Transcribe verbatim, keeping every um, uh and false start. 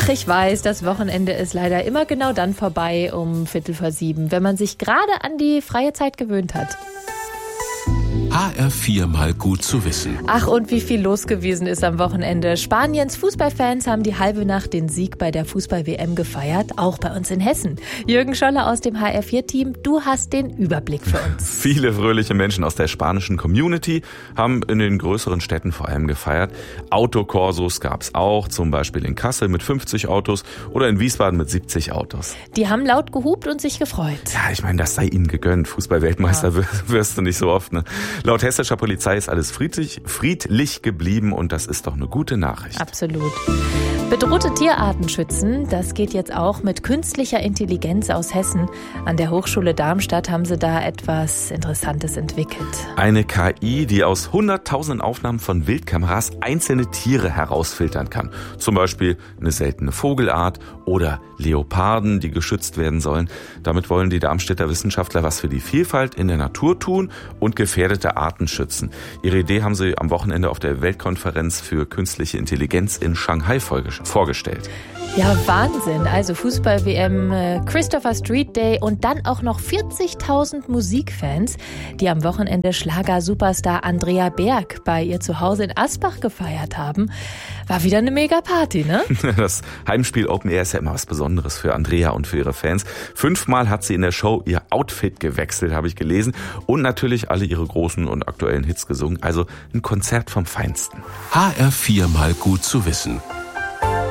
Ach, ich weiß, das Wochenende ist leider immer genau dann vorbei um Viertel vor sieben, wenn man sich gerade an die freie Zeit gewöhnt hat. H R vier mal gut zu wissen. Ach, und wie viel los gewesen ist am Wochenende. Spaniens Fußballfans haben die halbe Nacht den Sieg bei der Fußball-W M gefeiert, auch bei uns in Hessen. Jürgen Scholler aus dem H R vier Team, du hast den Überblick für uns. Viele fröhliche Menschen aus der spanischen Community haben in den größeren Städten vor allem gefeiert. Autokorsos gab's auch, zum Beispiel in Kassel mit fünfzig Autos oder in Wiesbaden mit siebzig Autos. Die haben laut gehupt und sich gefreut. Ja, ich meine, das sei ihnen gegönnt. Fußball-Weltmeister ja. wirst du nicht so oft, ne? Laut hessischer Polizei ist alles friedlich, friedlich geblieben und das ist doch eine gute Nachricht. Absolut. Bedrohte Tierarten schützen, das geht jetzt auch mit künstlicher Intelligenz aus Hessen. An der Hochschule Darmstadt haben sie da etwas Interessantes entwickelt. Eine K I, die aus hunderttausenden Aufnahmen von Wildkameras einzelne Tiere herausfiltern kann. Zum Beispiel eine seltene Vogelart oder Leoparden, die geschützt werden sollen. Damit wollen die Darmstädter Wissenschaftler was für die Vielfalt in der Natur tun und gefährdete Arten schützen. Ihre Idee haben sie am Wochenende auf der Weltkonferenz für künstliche Intelligenz in Shanghai vorgestellt. Ja, Wahnsinn. Also Fußball-W M, Christopher Street Day und dann auch noch vierzigtausend Musikfans, die am Wochenende Schlager-Superstar Andrea Berg bei ihr zu Hause in Asbach gefeiert haben. War wieder eine mega Party, ne? Das Heimspiel Open Air ist ja immer was Besonderes für Andrea und für ihre Fans. Fünfmal hat sie in der Show ihr Outfit gewechselt, habe ich gelesen. Und natürlich alle ihre großen und aktuellen Hits gesungen. Also ein Konzert vom Feinsten. H R vier mal gut zu wissen.